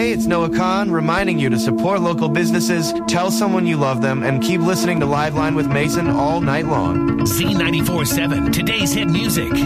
Hey, it's Noah Khan reminding you to support local businesses, tell someone you love them, and keep listening to Liveline with Mason all night long. Z94.7, today's hit music.